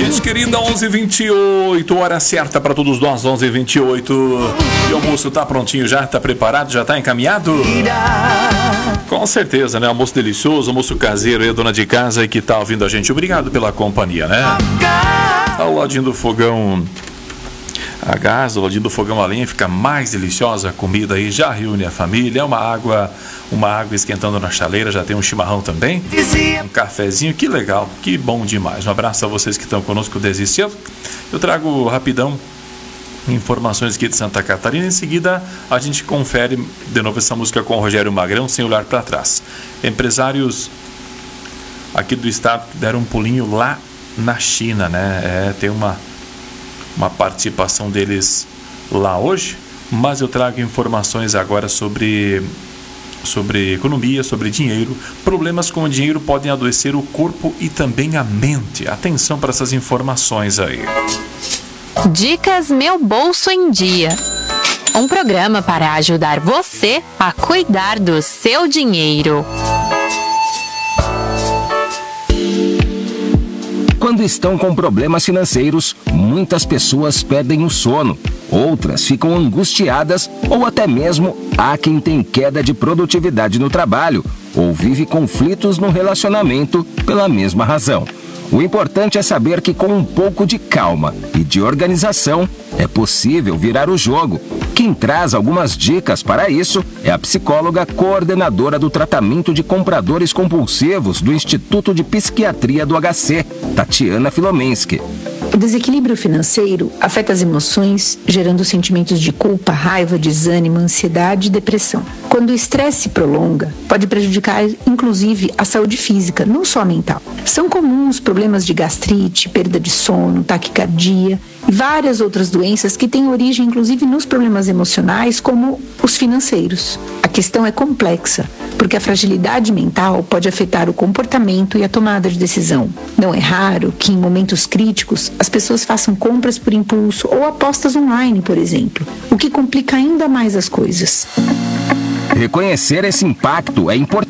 Gente querida, 11h28, hora certa para todos nós, 11h28. E o almoço tá prontinho já? Tá preparado? Já tá encaminhado? Com certeza, né? Almoço delicioso, almoço caseiro aí, a dona de casa que tá ouvindo a gente. Obrigado pela companhia, né? Ao ladinho do fogão a gás, ao ladinho do fogão a lenha, fica mais deliciosa a comida aí, já reúne a família, é uma água esquentando na chaleira, já tem um chimarrão também, um cafezinho, que legal, que bom demais. Um abraço a vocês que estão conosco desde cedo. Eu trago rapidão informações aqui de Santa Catarina. Em seguida a gente confere de novo essa música com o Rogério Magrão, Sem Olhar para Trás. Empresários aqui do estado deram um pulinho lá na China, né? Tem uma participação deles lá hoje, mas eu trago informações agora sobre economia, sobre dinheiro. Problemas com o dinheiro podem adoecer o corpo e também a mente. Atenção para essas informações aí. Dicas Meu Bolso em Dia. Um programa para ajudar você a cuidar do seu dinheiro. Quando estão com problemas financeiros, muitas pessoas perdem o sono, outras ficam angustiadas ou até mesmo há quem tem queda de produtividade no trabalho ou vive conflitos no relacionamento pela mesma razão. O importante é saber que com um pouco de calma e de organização é possível virar o jogo. Quem traz algumas dicas para isso é a psicóloga coordenadora do tratamento de compradores compulsivos do Instituto de Psiquiatria do HC, Tatiana Filomensky. O desequilíbrio financeiro afeta as emoções, gerando sentimentos de culpa, raiva, desânimo, ansiedade e depressão. Quando o estresse se prolonga, pode prejudicar inclusive a saúde física, não só mental. São comuns problemas de gastrite, perda de sono, taquicardia e várias outras doenças que têm origem inclusive nos problemas emocionais, como os financeiros. A questão é complexa, porque a fragilidade mental pode afetar o comportamento e a tomada de decisão. Não é raro que em momentos críticos as pessoas façam compras por impulso ou apostas online, por exemplo, o que complica ainda mais as coisas. Reconhecer esse impacto é importante.